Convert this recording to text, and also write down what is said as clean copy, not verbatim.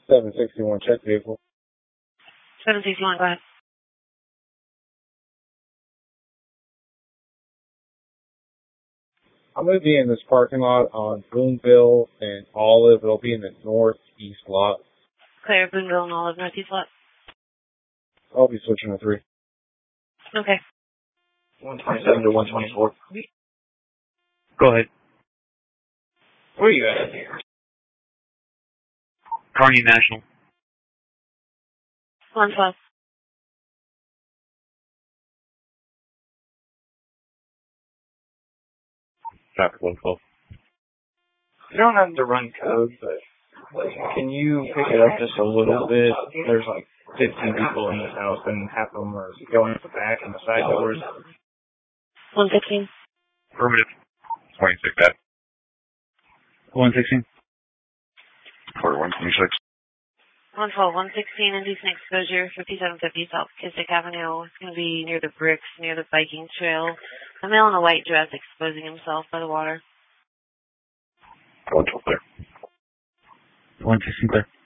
761, check vehicle. 761, go ahead. I'm going to be in this parking lot on Boonville and Olive. It'll be in the northeast lot. Clear, Boonville and Olive, northeast lot. I'll be switching to 3. Okay. 127 to 124. Go ahead. Where are you at here? Kearney National. 112. Traffic 112. You don't have to run code, but can you pick it up just a little bit? There's like 15 people in this house, and half of them are going to the back and the side doors. 116. Affirmative. 26, that. 116. 4126. 112, 116, indecent exposure, 5750 South Kissick Avenue. It's going to be near the bricks, near the biking trail. A male in a white dress exposing himself by the water. 112 there. 116 there.